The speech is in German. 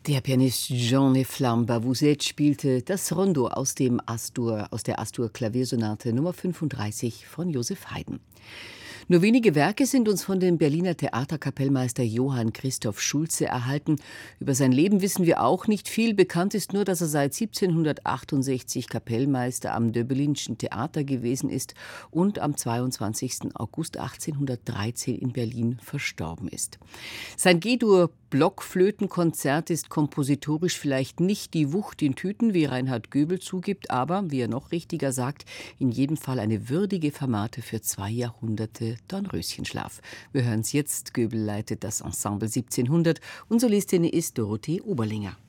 Der Pianist Jean-Eflamme Bavouzet spielte das Rondo aus der Astur-Klaviersonate Nummer 35 von Joseph Haydn. Nur wenige Werke sind uns von dem Berliner Theaterkapellmeister Johann Christoph Schultze erhalten. Über sein Leben wissen wir auch nicht viel. Bekannt ist nur, dass er seit 1768 Kapellmeister am Döbelinschen Theater gewesen ist und am 22. August 1813 in Berlin verstorben ist. Sein G-Dur-Blockflötenkonzert ist kompositorisch vielleicht nicht die Wucht in Tüten, wie Reinhard Göbel zugibt, aber, wie er noch richtiger sagt, in jedem Fall eine würdige Fermate für 2 Jahrhunderte Dornröschenschlaf. Wir hören es jetzt. Göbel leitet das Ensemble 1700. Und Solistin ist Dorothee Oberlinger.